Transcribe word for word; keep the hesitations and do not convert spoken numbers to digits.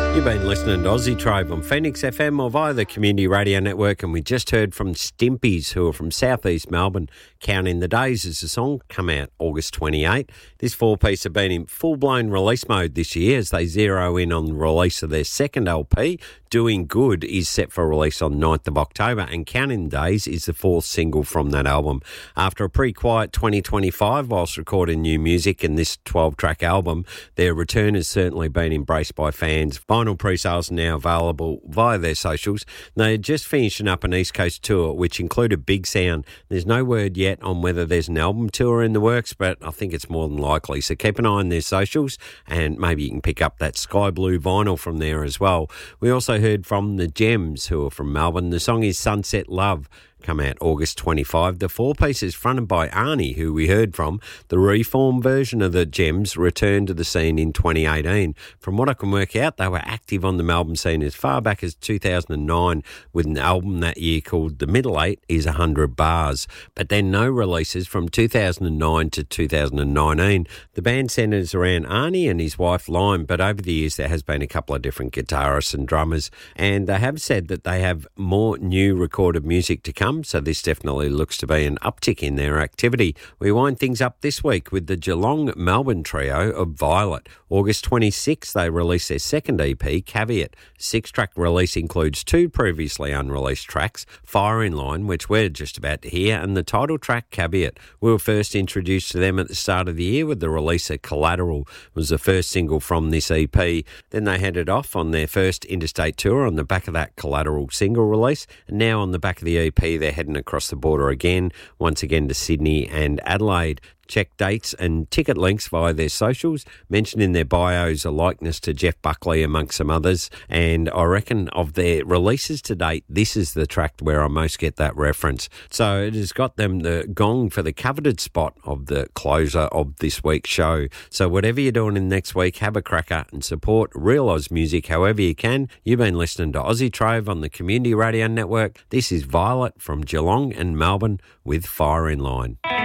You've been listening to Aussie Trove on Phoenix F M or via the Community Radio Network, and we just heard from Stimpies, who are from southeast Melbourne. Counting the Days is the song, come out August twenty-eighth. This four-piece have been in full-blown release mode this year as they zero in on the release of their second L P. Doing Good is set for release on ninth of October, and Counting the Days is the fourth single from that album. After a pretty quiet twenty twenty-five whilst recording new music in this twelve-track album, their return has certainly been embraced by fans. Vinyl pre-sales are now available via their socials. They're just finishing up an East Coast tour, which included Big Sound. There's no word yet on whether there's an album tour in the works, but I think it's more than likely. So keep an eye on their socials, and maybe you can pick up that sky blue vinyl from there as well. We also heard from the Gems, who are from Melbourne. The song is Sunset Love. Come out August twenty-fifth. The four-piece is fronted by Arnie, who we heard from. The reform version of the Gems returned to the scene in twenty eighteen. From what I can work out, they were active on the Melbourne scene as far back as two thousand nine with an album that year called The Middle Eight is one hundred Bars. But then no releases from two thousand nine to two thousand nineteen. The band centres around Arnie and his wife Lime, but over the years there has been a couple of different guitarists and drummers, and they have said that they have more new recorded music to come. So this definitely looks to be an uptick in their activity. We wind things up this week with the Geelong Melbourne trio of Violet. August twenty-sixth, they release their second E P, Caveat. Six-track release includes two previously unreleased tracks, Fire in Line, which we're just about to hear, and the title track, Caveat. We were first introduced to them at the start of the year with the release of Collateral. It was the first single from this E P. Then they headed off on their first interstate tour on the back of that Collateral single release, and now on the back of the E P, they're heading across the border again, once again to Sydney and Adelaide. Check dates and ticket links via their socials. Mentioned in their bios a likeness to Jeff Buckley amongst some others, and I reckon of their releases to date, this is the track where I most get that reference. So it has got them the gong for the coveted spot of the closer of this week's show. So whatever you're doing in next week, have a cracker and support real Oz music however you can. You've been listening to Aussie Trove on the Community Radio Network. This is Violet from Geelong and Melbourne with Fire in Line.